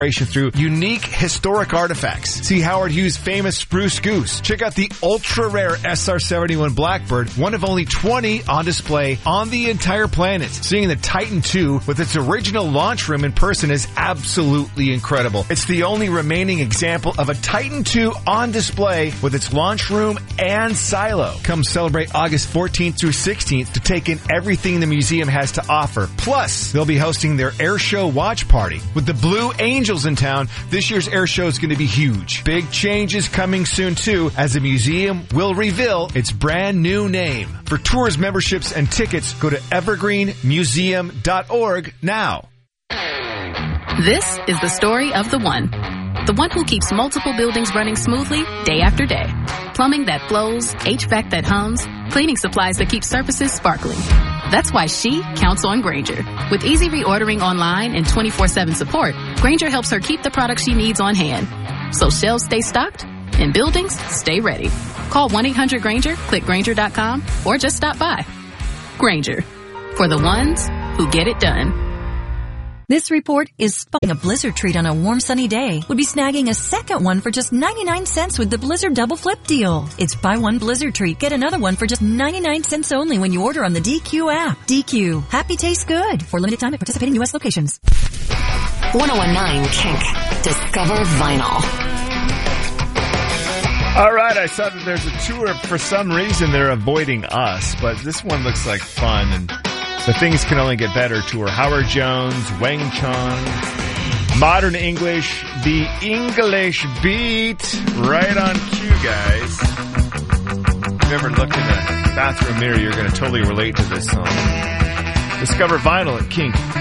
through unique historic artifacts. See Howard Hughes' famous Spruce Goose. Check out the ultra-rare SR-71 Blackbird, one of only 20 on display on the entire planet. Seeing the Titan II with its original launch room in person is absolutely incredible. It's the only remaining example of a Titan II on display with its launch room and silo. Come celebrate August 14th through 16th to take in everything the museum has to offer. Plus, they'll be hosting their air show watch party with the Blue Angels in town. This year's air show is going to be huge. Big changes coming soon too, as the museum will reveal its brand new name. For tours, memberships, and tickets, go to evergreenmuseum.org now. This is the story of the one who keeps multiple buildings running smoothly day after day. Plumbing that flows, HVAC that hums, cleaning supplies that keep surfaces sparkling. That's why she counts on Grainger. With easy reordering online and 24/7 support, Grainger helps her keep the products she needs on hand. So shelves stay stocked and buildings stay ready. Call 1-800-GRAINGER, click Grainger.com, or just stop by. Grainger, for the ones who get it done. This report is spotting a Blizzard treat on a warm, sunny day would be snagging a second one for just 99 cents with the Blizzard Double Flip deal. It's buy one Blizzard treat, get another one for just 99 cents only when you order on the DQ app. DQ. Happy tastes good. For limited time at participating U.S. locations. 1019 Kink. Discover Vinyl. All right, I saw that there's a tour. For some reason, they're avoiding us, but this one looks like fun, and the Things Can Only Get Better tour. Howard Jones, Wang Chung, Modern English, the English beat. Right on cue, guys. If you ever look in the bathroom mirror, you're going to totally relate to this song. Discover Vinyl at Kink.